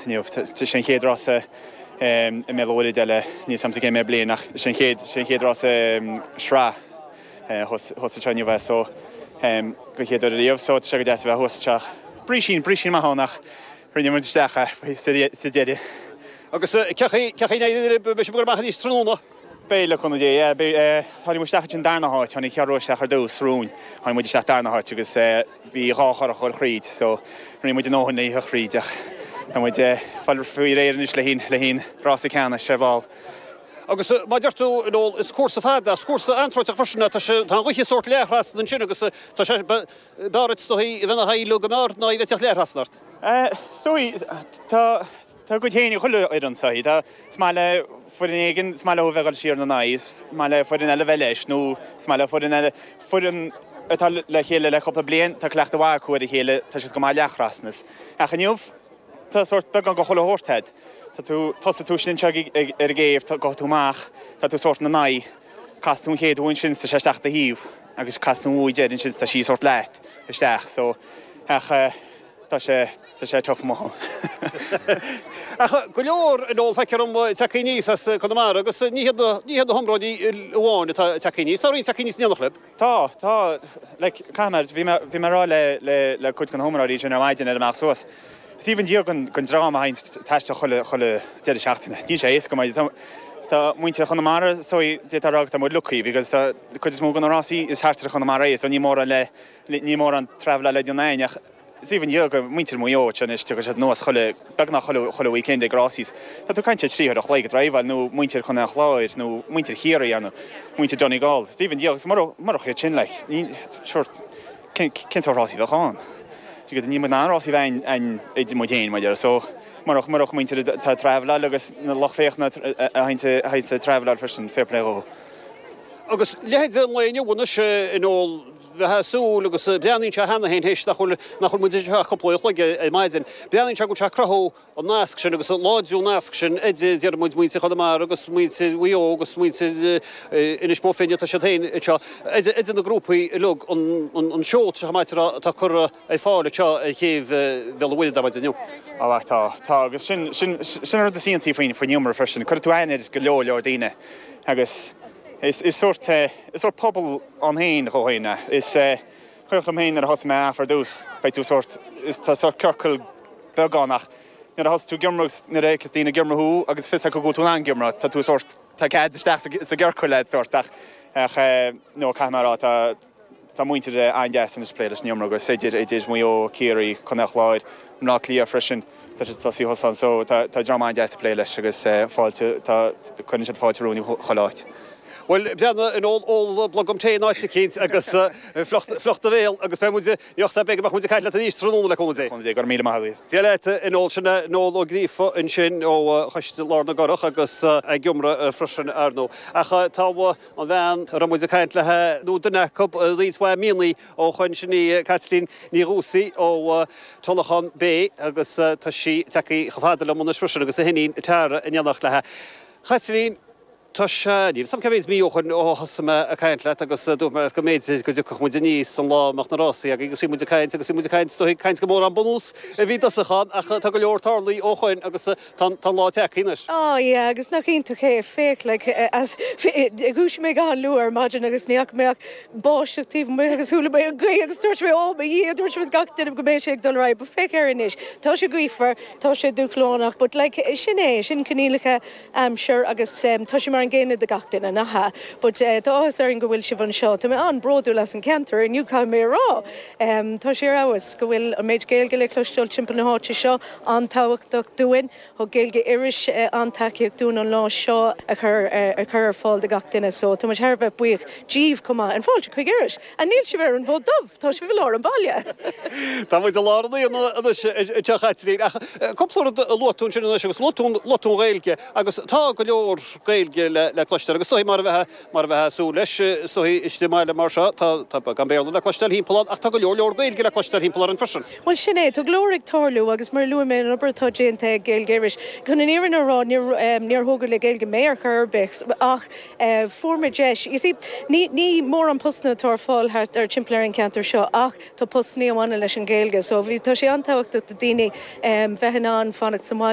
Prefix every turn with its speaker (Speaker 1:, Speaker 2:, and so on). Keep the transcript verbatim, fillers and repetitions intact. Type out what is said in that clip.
Speaker 1: you know sin chéad rasa um mé bhfuil deile ní samta mé blian nach sin chéad sin chéad rasa shrá hos hos tani bheith so um go chéad ar riamh so se go de bheith hosteach brísin brísin má hánach rinne mu stecha sa déide.
Speaker 2: Agus cechaí cechaí be se gur machchaní tróna.
Speaker 1: Béile chuna dé tháinig mu steach an darnaáid tháinig chearróisteach ar dús rún tháinig mu isteach darnaáid agus bhí ráchar a chuir chríd so rinne mu nóhanna a chríideach tá mu fáil faoi réirenis le hín le hín rása ceanna sé bháil.
Speaker 2: Agus má deirtú nó is cuasa fada cuasa antroideach farsna tá tá ruiche sort léchras den sin agus tá sé barit stoí i bhena haí lu go mar ná i bheiteach léchrasnart.
Speaker 1: Sóí tá tá go chéine chuile ar an saí tá smáile furin éigen smáile ó bheáil siar na náis smáile furin eile bheis nó smáile furin eile furin atá le chéile le chopla blian tá cleachta bhá chuir a chéile tá si go má leachrasnas. A chaniuh tá sort be an go chola hórthead. Tá tú tosa tú sin teag ar géibh tá go túach tá tú sort na naí casún chéad bhain sin sa seisteachta híomh agus casún úid an sin tá sí sort leit isteach so tá sé tá sé tof má.
Speaker 2: Go leor an óil feicear an teí níos as chumara agus ní níiad thomráí bháin teí níos áí teí níos neannach lib.
Speaker 1: Tá tá le camar bhí marrá le le chuid an thomráí sin maidin ar amach suas. Stephen Diog gon drama hain teiste cholle cholle de seachtainna. Ní sé is go mai tá muinte chunamara so dé arag tá mu lucky because tá chuid is mó gan rásí is hartar chunamara is ní mór le ní mór an travel le dionaineach. Stephen Diog muinte mó an is tu nóas cholle begna cholle cholle weekend de grásís. Tá tú kaint sí a chléige drive nó muinte chuna chláir nó muinte chéirí an muinte Donegal. Stephen Diog mar mar chin le ní short kin rásí bheán. Tu go ní nárásí bhein an éidir modéin maidir so marach marach muinte tá travel agus na lochféochna hainte haiste travel first fairplay.
Speaker 2: Agus lehéid an léine bhna se in ó bheithsú agus beanín se hena hén hééis nach nach mu chopla chuige é maidin. Beanín se go se crothó an nasc sin agus láidú nasc sin éidir dear muid muinte chodamar agus muinte bhío agus muinte inis mó féine tá sé tain éidir na grúpaí lug an seót se maiid tá chur é fáil teo chéh bhe bhfuil maidniu.
Speaker 1: Á tá tá agus sin sin sin ar a síontí faoin faoinúmar fersin, chuir tú aine go leor leor daine agus Is is sort uh, is sort pobl on hain go haina is uh chuirlam hain ar has me afar dús bei tú sort is tá sort circle beganach nar has tú gimrus na réchas dína gimrú agus fis go go tú an gimra tá tú sort tá cad steach sa girculed sortach ach nó camera tá tá muinte de an gas in is players nimmer go séidir éidir mú ó céirí chunach láid ná clia frisin tá tá sí hosan so tá tá drama an gas playlist agus fáilte tá chun sé fáilteúní choláit.
Speaker 2: Well breanna in all all blogum té náite cíns agus flocht a bhéal agus pe muide jocht be bach muide caiile níos tróna le chunté.
Speaker 1: Chun gur míle maithí.
Speaker 2: Dialéite in all sinna nó ó grífa in sin ó chuiste lána gorach agus ag giomra frisin arnó. Acha táha an bhean ar muide caiint lethe nó duna cub líosha mílí ó chuin sinní Catlín ní Rúsaí ó Tullachan bé agus tá sí takeí chofáda le mna frisin agus a hinnín teara in neannach lethe. Catlín Tá ní sam cehéid mí chun óhasama a caiint le agus dú mar go méid go dúcha mu níos san láach na Rosí agus sí muide caiint agus sí muide caiint stoí caiint go mór an bonús a bhí achan a tá go leortarlaí ó chuin agus tá lá teachchéines.
Speaker 3: Á agus nach cínta ché féic le as gúis mé gan luúar maidin agus neach meach báiseachtíh mé agus thula mé an gé agus dúirt mé ó í dúirt mé gatain go méid sé dul raibh ba féic ar inis. Tá sé grífar tá sé dúchlánach, bud le sin é sin canílacha amsir agus tá sé mar an géine de gatainna natha, but tá ar an go bhfuil si bhan seo. Tá mé an broadú leis an cantar in nniuá mé rá. Tá sé áhas go bhfuil a méid géalge le cloisteil timp na háte seo an táhachtach dúin, ó géalge iris an takeíocht dún an lá seo a chur a chur fáil de gatainna so tá mar tharbh buíoch díomh cumá an fáilte chuig iris. A níl si bhar an bhód dubh, tá si bhfuil lá an bailile.
Speaker 2: Tá muid a lánaí an techaití. Compláir a lotún sin agus lotún lotún réilge agus tá go leor réilge le cloisteil agus soí mar bheitthe mar bheithesú leis soí istí meile mar seo tá gan béla le cloisteil hímplan ach tá go leor leor gailge le cloisteil hímplan an frisin.
Speaker 3: Well sinné tá glóric tarlú agus mar luú mé an obairtá déanta géilgéiris. Chun in éan ará níor thógur le géilge méar churbeh ach forma deis. You see ní ní mór an postna tar fáil thart ar timpplair an cantar seo ach tá postnaí amhána leis an géilge, so bhí tá sé antáhacht a daoine bheithanán fannach Somália